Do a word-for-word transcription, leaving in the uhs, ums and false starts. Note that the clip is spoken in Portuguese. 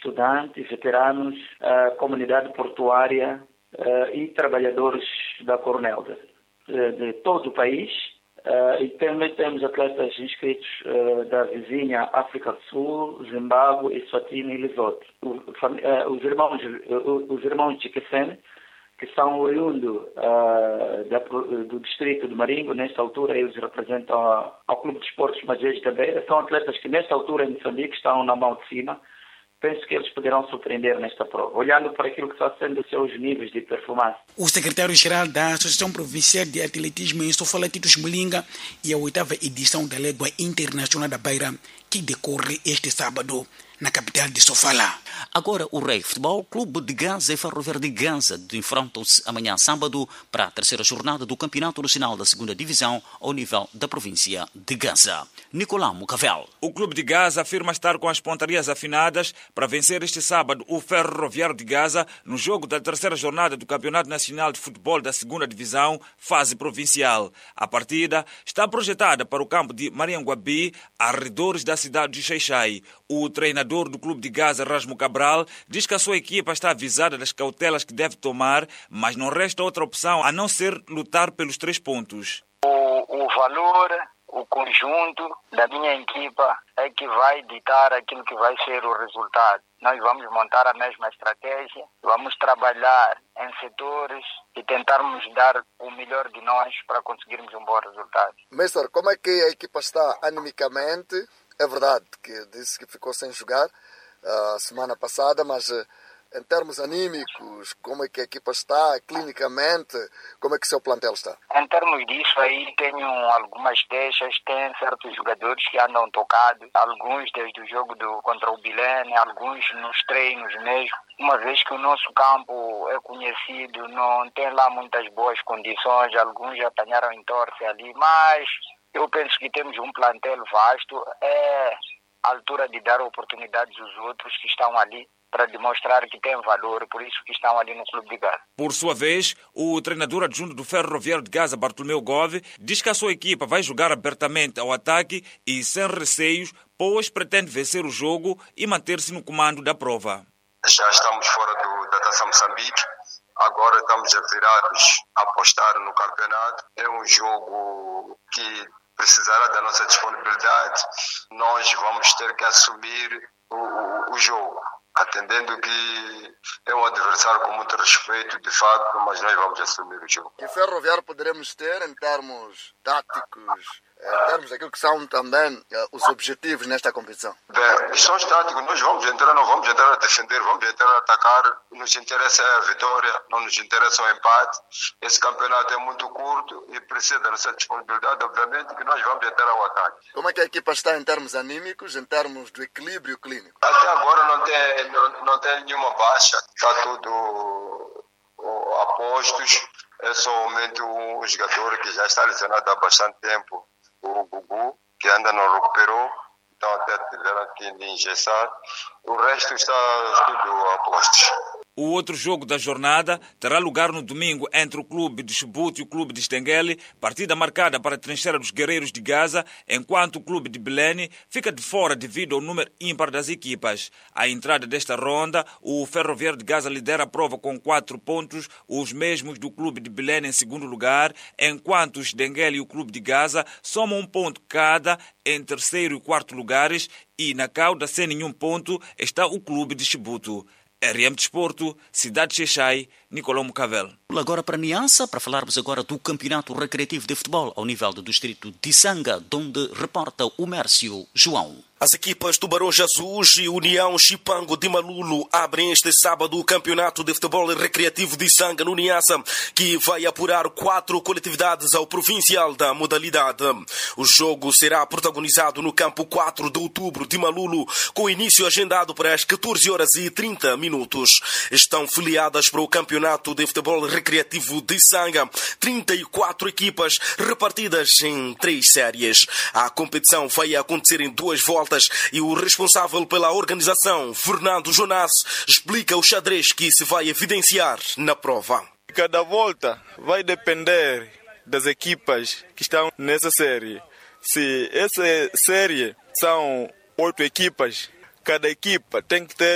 estudantes, veteranos, a comunidade portuária uh, e trabalhadores da Coronel, de, de todo o país. Uh, e também temos atletas inscritos uh, da vizinha África do Sul, Zimbábue, Eswatini e Lesotho. O, uh, os irmãos, uh, os irmãos de Kefene, que são oriundos uh, da, do distrito de Maringo, nesta altura eles representam a, ao Clube de Esportes Magés da Beira, são atletas que nesta altura em Moçambique estão na mão de cima. Penso que eles poderão surpreender nesta prova, olhando para aquilo que está sendo os seus níveis de performance. O secretário-geral da Associação Provincial de Atletismo em Sofala, Titus Mulinga, e a oitava edição da Légua Internacional da Beira, que decorre este sábado na capital de Sofala. Agora o Rei Futebol Clube de Gaza e Ferroviário de Gaza enfrentam-se amanhã sábado para a terceira jornada do Campeonato Nacional da Segunda Divisão ao nível da província de Gaza. Nicolau Mucavel. O Clube de Gaza afirma estar com as pontarias afinadas para vencer este sábado o Ferroviário de Gaza no jogo da terceira jornada do Campeonato Nacional de Futebol da Segunda Divisão, fase provincial. A partida está projetada para o campo de Marianguabi, arredores da cidade de Xai-Xai. O treinador do Clube de Gaza, Rasmo Cabral, diz que a sua equipa está avisada das cautelas que deve tomar, mas não resta outra opção a não ser lutar pelos três pontos. O, o valor, o conjunto da minha equipa é que vai ditar aquilo que vai ser o resultado. Nós vamos montar a mesma estratégia, vamos trabalhar em setores e tentarmos dar o melhor de nós para conseguirmos um bom resultado. Mestre, como é que a equipa está animicamente? É verdade que disse que ficou sem jogar a uh, semana passada, mas uh, em termos anímicos, como é que a equipa está, clinicamente, como é que o seu plantel está? Em termos disso aí, tenho algumas queixas, tem certos jogadores que andam tocados, alguns desde o jogo do, contra o Bilene, alguns nos treinos mesmo, uma vez que o nosso campo é conhecido, não tem lá muitas boas condições, alguns já apanharam entorse ali, mas eu penso que temos um plantel vasto, é a altura de dar oportunidades aos outros que estão ali para demonstrar que tem valor, por isso que estão ali no Clube de Gaza. Por sua vez, o treinador adjunto do Ferroviário de Gaza, Bartolomeu Gove, diz que a sua equipa vai jogar abertamente ao ataque e sem receios, pois pretende vencer o jogo e manter-se no comando da prova. Já estamos fora do, da Taça Moçambique. Agora estamos virados a apostar no campeonato. É um jogo que precisará da nossa disponibilidade. Nós vamos ter que assumir o, o, o jogo, atendendo que é um adversário com muito respeito, de facto, mas nós vamos assumir o jogo. Que Ferroviário poderemos ter em termos táticos, em termos daquilo que são também uh, os objetivos nesta competição? Bem, questões táticas, nós vamos entrar, não vamos entrar a defender, vamos entrar a atacar. Nos interessa a vitória, não nos interessa o empate. Esse campeonato é muito curto e precisa da nossa disponibilidade, obviamente, que nós vamos entrar ao ataque. Como é que a equipa está em termos anímicos, em termos do equilíbrio clínico? Até agora não tem, não, não tem nenhuma baixa, está tudo a postos. É somente um jogador que já está lesionado há bastante tempo, o Gugu, que ainda não recuperou, então até tiveram que engessar. O resto está tudo a postos. O outro jogo da jornada terá lugar no domingo entre o Clube de Chibouto e o Clube de Stengeli, partida marcada para a trincheira dos Guerreiros de Gaza, enquanto o Clube de Belene fica de fora devido ao número ímpar das equipas. À entrada desta ronda, o Ferroviário de Gaza lidera a prova com quatro pontos, os mesmos do Clube de Belene em segundo lugar, enquanto o Stengeli e o Clube de Gaza somam um ponto cada em terceiro e quarto lugares, e na cauda, sem nenhum ponto, está o Clube de Chibouto. R M Desporto, Cidade de Xai-Xai, Nicolau Mucavel. Agora para Niassa, para falarmos agora do Campeonato Recreativo de Futebol ao nível do distrito de Sanga, onde reporta o Mércio João. As equipas Tubarões Azuis e União Chipango de Malulu abrem este sábado o Campeonato de Futebol Recreativo de Sanga no Niassa, que vai apurar quatro coletividades ao provincial da modalidade. O jogo será protagonizado no campo quatro de outubro de Malulu, com início agendado para as catorze horas e trinta minutos. Estão filiadas para o Campeonato de Futebol Recreativo de Sanga trinta e quatro equipas repartidas em três séries. A competição vai acontecer em duas voltas e o responsável pela organização, Fernando Jonas, explica o xadrez que se vai evidenciar na prova. Cada volta vai depender das equipas que estão nessa série. Se essa série são oito equipas, cada equipa tem que ter